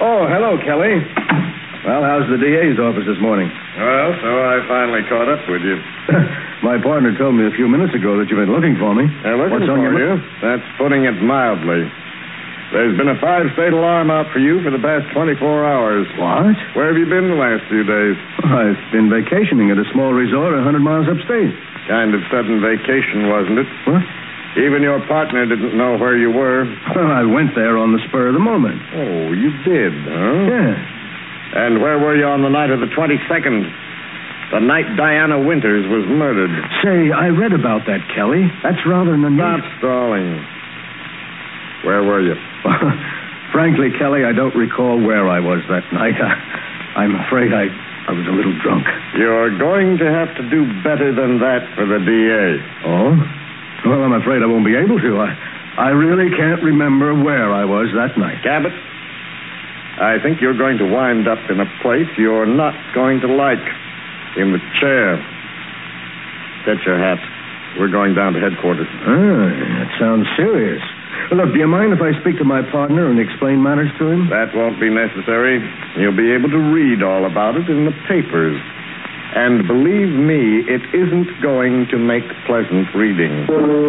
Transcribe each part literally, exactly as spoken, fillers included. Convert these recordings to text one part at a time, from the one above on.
Oh, hello, Kelly. Well, how's the D A's office this morning? Well, so I finally caught up with you. My partner told me a few minutes ago that you've been looking for me. Uh, looking What's for on your... you? That's putting it mildly. There's been a five-state alarm out for you for the past twenty-four hours. What? Where have you been the last few days? I've been vacationing at a small resort a hundred miles upstate. Kind of sudden vacation, wasn't it? What? Even your partner didn't know where you were. Well, I went there on the spur of the moment. Oh, you did, huh? Yeah. And where were you on the night of the twenty-second? The night Diana Winters was murdered. Say, I read about that, Kelly. That's rather an unusual... Stop stalling. Where were you? Frankly, Kelly, I don't recall where I was that night. I, I'm afraid I, I was a little drunk. You're going to have to do better than that for the D A. Oh? Well, I'm afraid I won't be able to. I, I really can't remember where I was that night. Cabot, I think you're going to wind up in a place you're not going to like. In the chair. Get your hat. We're going down to headquarters. Ah, that sounds serious. Well, look, do you mind if I speak to my partner and explain matters to him? That won't be necessary. You'll be able to read all about it in the papers. And believe me, it isn't going to make pleasant reading.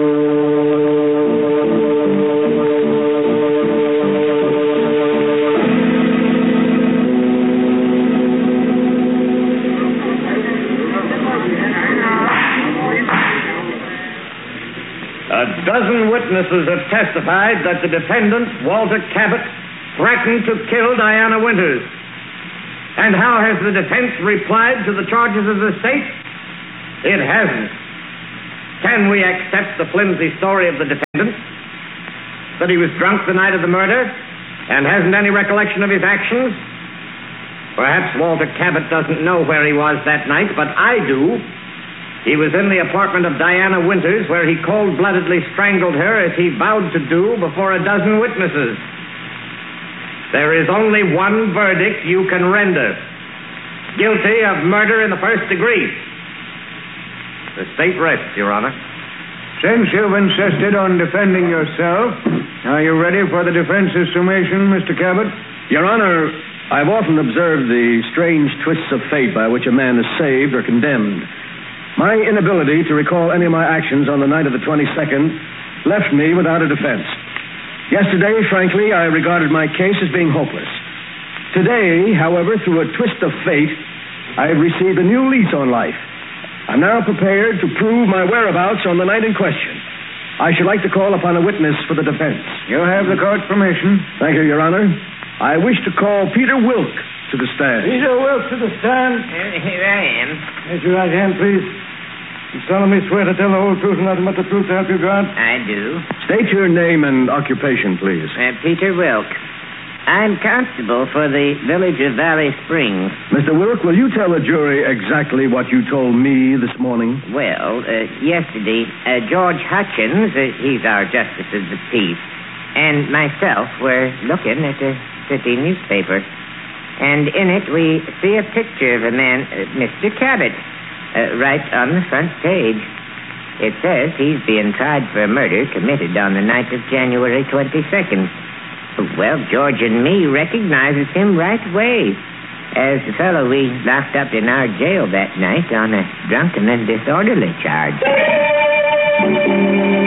A dozen witnesses have testified that the defendant, Walter Cabot, threatened to kill Diana Winters. And how has the defense replied to the charges of the state? It hasn't. Can we accept the flimsy story of the defendant? That he was drunk the night of the murder and hasn't any recollection of his actions? Perhaps Walter Cabot doesn't know where he was that night, but I do. He was in the apartment of Diana Winters, where he cold-bloodedly strangled her as he vowed to do before a dozen witnesses. There is only one verdict you can render. Guilty of murder in the first degree. The state rests, Your Honor. Since you've insisted on defending yourself, are you ready for the defense's summation, Mister Cabot? Your Honor, I've often observed the strange twists of fate by which a man is saved or condemned. My inability to recall any of my actions on the night of the twenty-second left me without a defense. Yesterday, frankly, I regarded my case as being hopeless. Today, however, through a twist of fate, I have received a new lease on life. I'm now prepared to prove my whereabouts on the night in question. I should like to call upon a witness for the defense. You have the court's permission. Thank you, Your Honor. I wish to call Peter Wilk to the stand. Peter Wilk to the stand. Uh, here I am. Raise your right hand, please. You solemnly swear to tell the whole truth and nothing but the truth to help you God? I do. State your name and occupation, please. Uh, Peter Wilk. I'm constable for the village of Valley Springs. Mister Wilk, will you tell the jury exactly what you told me this morning? Well, uh, yesterday, uh, George Hutchins, uh, he's our justice of the peace, and myself were looking at a city newspaper. And in it, we see a picture of a man, uh, Mister Cabot, uh, right on the front page. It says he's being tried for a murder committed on the night of January twenty-second. Well, George and me recognizes him right away as the fellow we locked up in our jail that night on a drunken and disorderly charge.